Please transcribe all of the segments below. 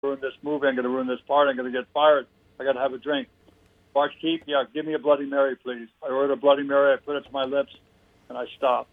ruin this movie. I'm going to ruin this part. I'm going to get fired. I got to have a drink. Barkeep, yeah, give me a Bloody Mary, please. I order a Bloody Mary. I put it to my lips, and I stop.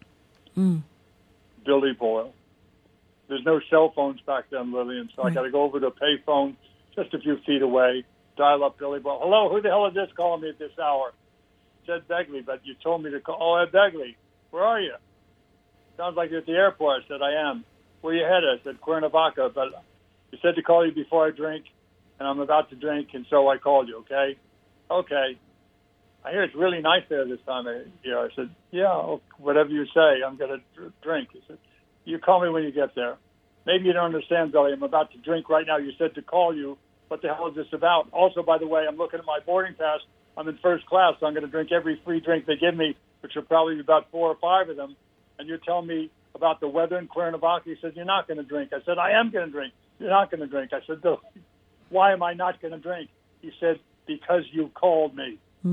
Billy Boyle. There's no cell phones back then, Lillian, so I got to go over to a payphone just a few feet away, dial up Billy Boyle. Hello, who the hell is this calling me at this hour? It's Ed Begley, but you told me to call. Oh, Ed Begley, where are you? Sounds like you're at the airport. I said, I am. Where you headed? I said, Cuernavaca, but you said to call you before I drink, and I'm about to drink, and so I called you, okay? Okay. I hear it's really nice there this time of year. I said, yeah, whatever you say, I'm going to drink. He said, you call me when you get there. Maybe you don't understand, Billy. I'm about to drink right now. You said to call you. What the hell is this about? Also, by the way, I'm looking at my boarding pass. I'm in first class, so I'm going to drink every free drink they give me, which are probably about 4 or 5 of them. And you're telling me about the weather in Cuernavaca. He said, you're not going to drink. I said, I am going to drink. You're not going to drink. I said, why am I not going to drink? He said, because you called me.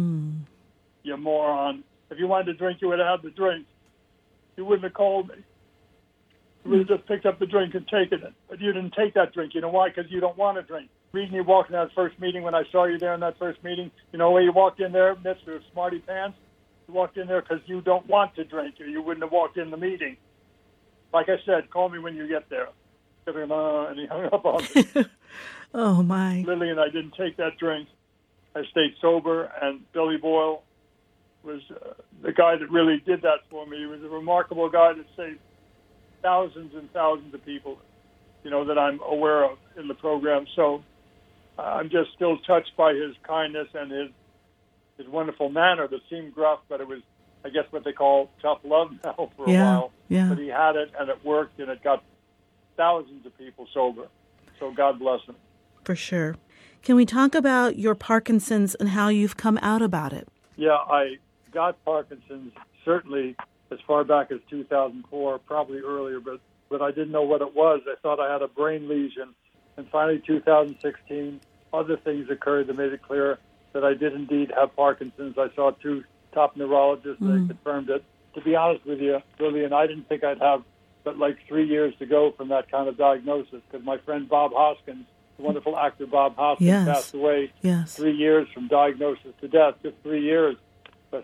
You moron. If you wanted to drink, you would have had the drink. You wouldn't have called me. You would have just picked up the drink and taken it. But you didn't take that drink. You know why? Because you don't want to drink. The reason you walked in that first meeting, when I saw you there in that first meeting, you know why you walked in there, Mr. Smarty Pants? You walked in there because you don't want to drink, or you wouldn't have walked in the meeting. Like I said, call me when you get there. And he hung up on me. Oh, my. Lillian, I didn't take that drink. I stayed sober, and Billy Boyle was the guy that really did that for me. He was a remarkable guy that saved thousands and thousands of people, you know, that I'm aware of in the program. So I'm just still touched by his kindness and his wonderful manner that seemed gruff, but it was, I guess, what they call tough love now for a while. Yeah. But he had it, and it worked, and it got thousands of people sober. So God bless him. For sure. Can we talk about your Parkinson's and how you've come out about it? Yeah, I got Parkinson's certainly as far back as 2004, probably earlier, but I didn't know what it was. I thought I had a brain lesion. And finally, 2016, other things occurred that made it clear that I did indeed have Parkinson's. I saw 2 top neurologists and they confirmed it. To be honest with you, Lillian, I didn't think I'd have but like 3 years to go from that kind of diagnosis, because my friend Bob Hoskins, the wonderful actor Bob Hoskins, passed away 3 years from diagnosis to death, just 3 years. But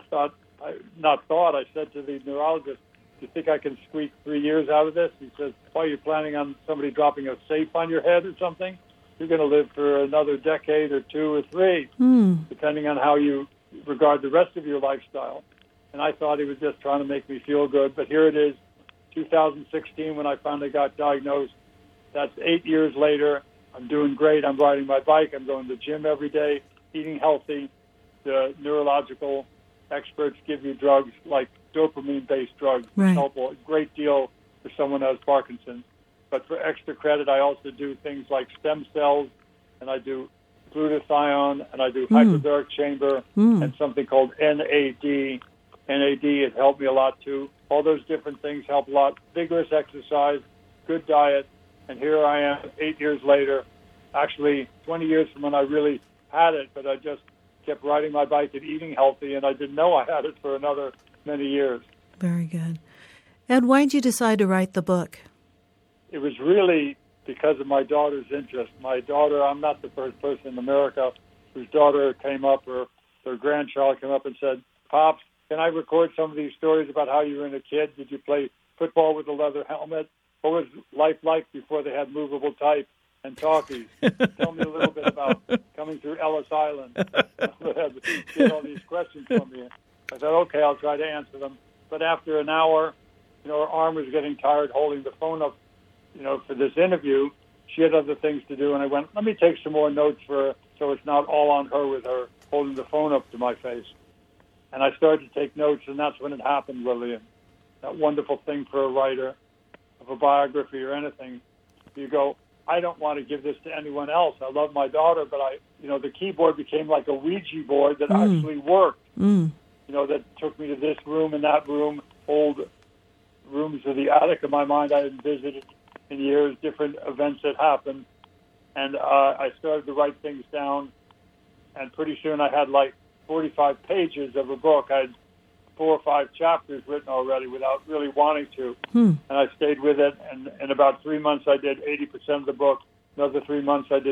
I said to the neurologist, do you think I can squeak 3 years out of this? He says, why, are you planning on somebody dropping a safe on your head or something? You're going to live for another decade or 2 or 3, depending on how you regard the rest of your lifestyle. And I thought he was just trying to make me feel good. But here it is, 2016, when I finally got diagnosed. That's 8 years later. I'm doing great. I'm riding my bike. I'm going to the gym every day, eating healthy. The neurological experts give you drugs like dopamine-based drugs, which help a great deal for someone who has Parkinson's. But for extra credit, I also do things like stem cells, and I do glutathione, and I do hyperbaric chamber, and something called NAD. NAD has helped me a lot, too. All those different things help a lot. Vigorous exercise, good diet, and here I am 8 years later, actually 20 years from when I really had it, but I just kept riding my bike and eating healthy, and I didn't know I had it for another many years. Very good. Ed, why did you decide to write the book? It was really because of my daughter's interest. My daughter, I'm not the first person in America whose daughter came up, or their grandchild came up and said, Pops, can I record some of these stories about how you were a kid? Did you play football with a leather helmet? What was life like before they had movable type and talkies? Tell me a little bit about coming through Ellis Island. She had all these questions from me. I said, okay, I'll try to answer them. But after an hour, her arm was getting tired holding the phone up, for this interview. She had other things to do, and I went, let me take some more notes for her so it's not all on her with her holding the phone up to my face. And I started to take notes, and that's when it happened, Lillian. That wonderful thing for a writer of a biography or anything. You go, I don't want to give this to anyone else. I love my daughter, but the keyboard became like a Ouija board that actually worked. That took me to this room and that room, old rooms of the attic of my mind I hadn't visited in years, different events that happened. And I started to write things down, and pretty soon I had like 45 pages of a book. I had 4 or 5 chapters written already without really wanting to. And I stayed with it, and in about 3 months I did 80% of the book, Another 3 months I did